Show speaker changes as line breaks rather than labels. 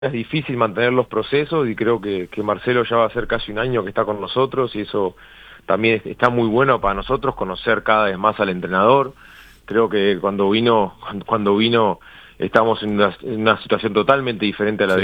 es difícil mantener los procesos y creo que Marcelo ya va a ser casi un año que está con nosotros y eso también está muy bueno para nosotros conocer cada vez más al entrenador. Creo que cuando vino estamos en una situación totalmente diferente a la de